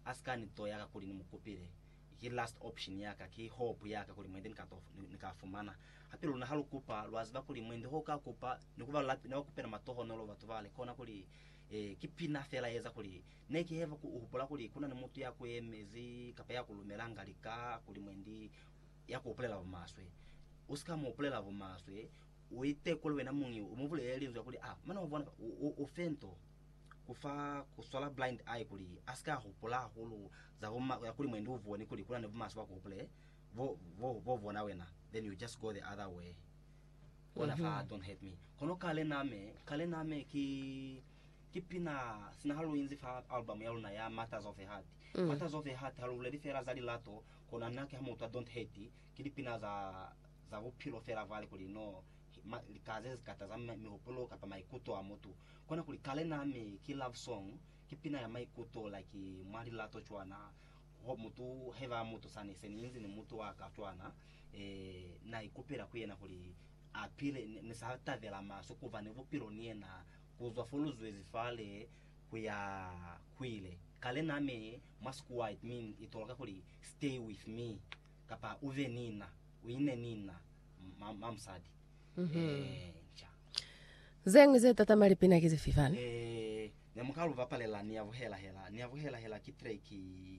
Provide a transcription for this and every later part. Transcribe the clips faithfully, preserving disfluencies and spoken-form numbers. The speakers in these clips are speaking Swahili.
askani to yaka kuli nimukupire ki last option yaka ki hope yaka kuli mwende nikato nikafumana hapilo na halukupa lwaziba kuli mwende hoka kupa nikuba lapi na kupera matoho nolo batu vale kona kuli eh kipina fela yeza kuli neki heva ku upola kuli kuna ni mutu yako emezi kapa yako lumelanga lika kuli mwendi yako upolela bumaswe usika mu upolela bumaswe uite kuli wena mungi umuvule elinzo kuli ah mana ubona ofento kufa kusola blind eye kuli aska upola hulu za uma kuli mwendi uvone kuli kuna ne bumaswe wako upole vo vo vo vona wena then you just go the other way wala fa don't hate me kono kale name kale name ki kipina sina halu inzi fa album yalu na ya Matters of the Heart mm. Matters of the Heart halu ledi fera zali lato kona nake hamuta don't hate kilipina za za upilo fera vale kuli no likaze zikataza mihopolo kapa maikuto amotu kona kuli kale name ki love song kipina ya maikuto like mwali lato chwana ho mutu heva mutu sani seni inzi ni mutu waka chwana eh na ikupira kuyena kuli apile nisata vela maso kuva nevo pironiye na kuzwa folo zwezi fale kuya kwile kale name masku white mean itoloka kuli stay with me kapa uve nina uine nina mamsadi mhm eh cha zengi zeta tamali pina kizi fifani eh nemukalu vapale la niavu hela hela niavu hela hela kitreki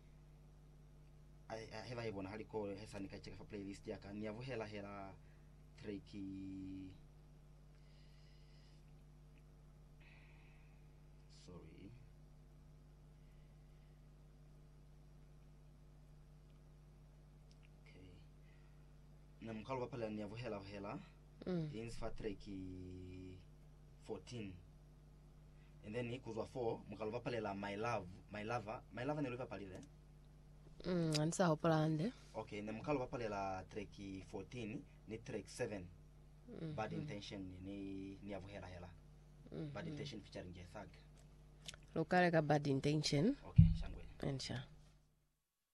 I have I bona haliko hesa nikacheka fa playlist yaka niavu hela hela treki sorry okay na mkalwa pale niavu hela hela mm. ins fa treki fourteen and then ikuzwa four mkalwa pale la my love my lover my lover ni liva pale mm ansa hopolande okay na mkalwa pale la treki fourteen ni track seven mm-hmm. Bad Intention ni ni avuhela hela mm-hmm. Bad Intention featuring Thug lokale ka Bad Intention okay shangwe ensha